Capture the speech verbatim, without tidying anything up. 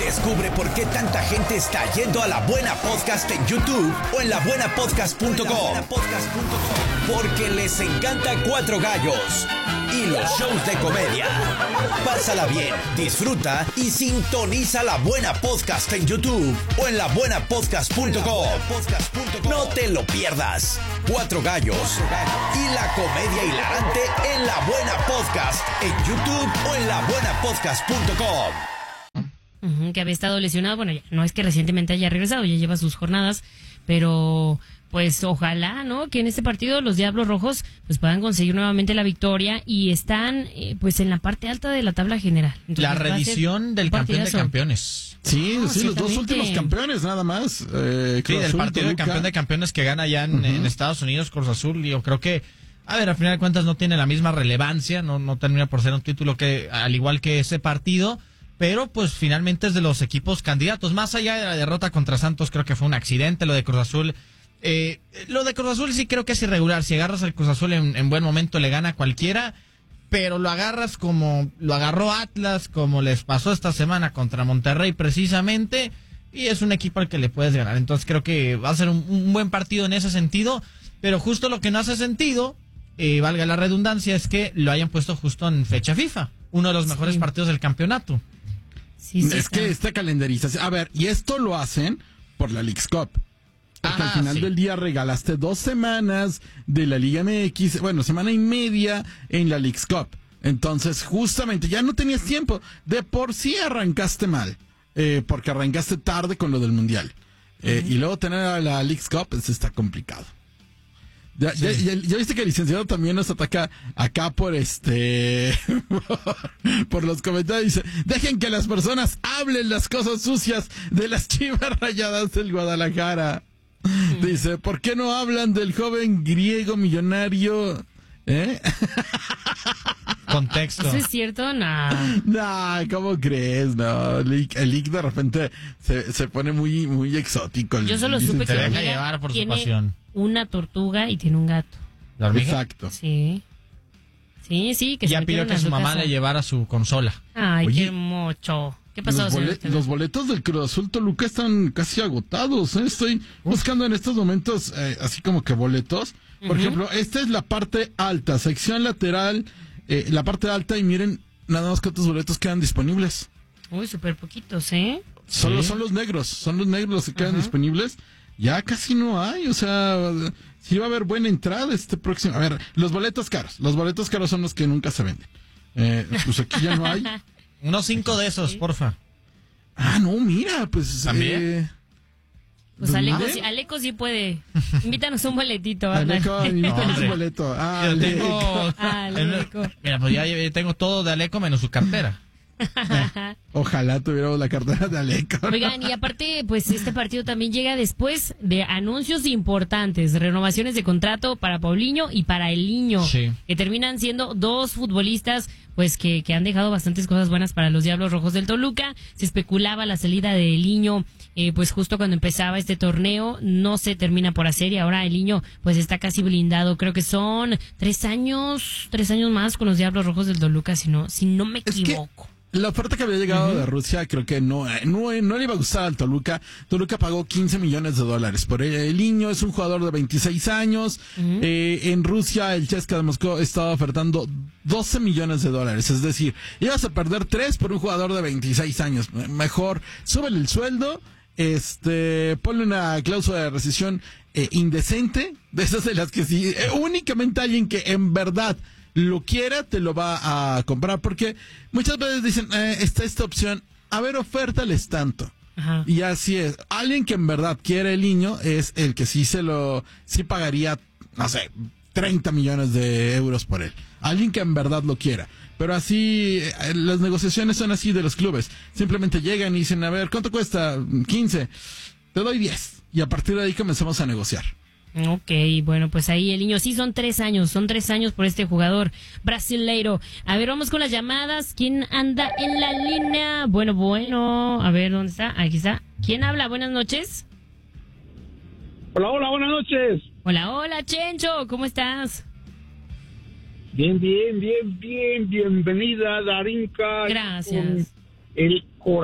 Descubre por qué tanta gente está yendo a La Buena Podcast en YouTube o en la buena podcast punto com. Porque les encanta Cuatro Gallos y los shows de comedia. Pásala bien, disfruta y sintoniza La Buena Podcast en YouTube o en la buena podcast punto com. No te lo pierdas. Cuatro Gallos y la comedia hilarante en La Buena Podcast en YouTube o en la buena podcast punto com. Uh-huh, que había estado lesionado, bueno, ya, no es que recientemente haya regresado, ya lleva sus jornadas, pero pues ojalá, ¿no? Que en este partido los Diablos Rojos pues puedan conseguir nuevamente la victoria y están eh, pues en la parte alta de la tabla general. Entonces, la reedición del campeón de campeones. Sí, ah, sí, los dos últimos campeones nada más. Eh, sí, del partido de campeón de campeones que gana ya en, uh-huh. en Estados Unidos, Cruz Azul, yo creo que, a ver, al final de cuentas no tiene la misma relevancia, no, no termina por ser un título que, al igual que ese partido, pero pues finalmente es de los equipos candidatos. Más allá de la derrota contra Santos, creo que fue un accidente lo de Cruz Azul. Eh, lo de Cruz Azul sí creo que es irregular. Si agarras al Cruz Azul en, en buen momento le gana a cualquiera, pero lo agarras como lo agarró Atlas, como les pasó esta semana contra Monterrey precisamente, y es un equipo al que le puedes ganar. Entonces creo que va a ser un, un buen partido en ese sentido, pero justo lo que no hace sentido, eh, valga la redundancia, es que lo hayan puesto justo en fecha FIFA, uno de los mejores sí. partidos del campeonato. Sí, sí, es que esta calendarización, a ver, y esto lo hacen por la Leagues Cup. Porque ah, al final sí. del día regalaste dos semanas de la Liga M X, bueno, semana y media en la Leagues Cup. Entonces, justamente, ya no tenías tiempo. De por sí arrancaste mal, eh, porque arrancaste tarde con lo del Mundial. Eh, uh-huh. Y luego tener a la Leagues Cup, pues está complicado. Ya, sí. ya, ya, ya viste que el licenciado también nos ataca acá por este por, por los comentarios. Dice, dejen que las personas hablen las cosas sucias de las Chivas Rayadas del Guadalajara. Mm. Dice, ¿por qué no hablan del joven griego millonario? ¿Eh? Contexto. ¿Eso es cierto? No. No, ¿cómo crees? No, el Lick de repente se, se pone muy muy exótico. Yo solo supe que se deja llevar por su pasión. Una tortuga y tiene un gato. ¿La hormiga? Exacto. Sí. Sí, sí, que ya se pidió que su, su mamá le llevara su consola. Ay, Oye, qué mocho. ¿Qué pasó? Los, bolet- los boletos del Cruz Azul Toluca están casi agotados, ¿eh? Estoy buscando en estos momentos eh, así como que boletos. Por uh-huh. ejemplo, esta es la parte alta, sección lateral, eh, la parte alta, y miren nada más cuántos boletos quedan disponibles. Uy, súper poquitos, ¿eh? Solo ¿Sí? son los negros, son los negros los que quedan uh-huh. disponibles. Ya casi no hay, o sea, sí va a haber buena entrada este próximo. A ver, los boletos caros, los boletos caros son los que nunca se venden. Eh, pues aquí ya no hay. Unos cinco de esos, ¿sí? porfa. Ah, no, mira, pues... ¿También? Eh, pues Aleco sí, Aleco sí puede. Invítanos un boletito. Aleco, invítanos un boleto. Ah, yo tengo, Aleco. Mira, pues ya tengo todo de Aleco menos su cartera. Ojalá tuviéramos la cartera de Aleco. Oigan, y aparte, pues este partido también llega después de anuncios importantes, renovaciones de contrato para Paulinho y para Eliño, sí. que terminan siendo dos futbolistas pues que, que han dejado bastantes cosas buenas para los Diablos Rojos del Toluca. Se especulaba la salida de Eliño, eh, pues justo cuando empezaba este torneo, no se termina por hacer, y ahora Eliño pues está casi blindado. Creo que son tres años, tres años más con los Diablos Rojos del Toluca, si no, si no me equivoco. La oferta que había llegado uh-huh. de Rusia creo que no, no, no le iba a gustar al Toluca. Toluca pagó quince millones de dólares por él. Eliño es un jugador de veintiséis años. Uh-huh. Eh, en Rusia el C S K A de Moscú estaba ofertando doce millones de dólares. Es decir, ibas a perder tres por un jugador de veintiséis años. Mejor, súbele el sueldo, este, ponle una cláusula de rescisión eh, indecente, de esas de las que sí, eh, únicamente alguien que en verdad lo quiera, te lo va a comprar, porque muchas veces dicen, eh, está esta opción, a ver, ofértales tanto. Ajá. Y así es. Alguien que en verdad quiere el niño es el que sí se lo, sí pagaría, no sé, treinta millones de euros por él. Alguien que en verdad lo quiera. Pero así, eh, las negociaciones son así de los clubes. Simplemente llegan y dicen, a ver, ¿cuánto cuesta? quince. Te doy diez. Y a partir de ahí comenzamos a negociar. Ok, bueno, pues ahí el niño, sí, son tres años, son tres años por este jugador brasileiro. A ver, vamos con las llamadas. ¿Quién anda en la línea? Bueno, bueno, a ver, ¿dónde está? Aquí está. ¿Quién habla? Buenas noches. Hola, hola, buenas noches. Hola, hola, Chencho, ¿cómo estás? Bien, bien, bien, bien, bienvenida, Darinka. Gracias. El